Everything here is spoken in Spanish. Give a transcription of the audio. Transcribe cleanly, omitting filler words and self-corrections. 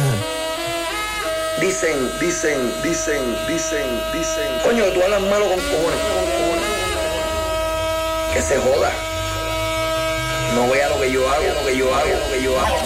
Dicen. Coño, tú hablas malo con cojones. Que se joda. No vea lo que yo hago.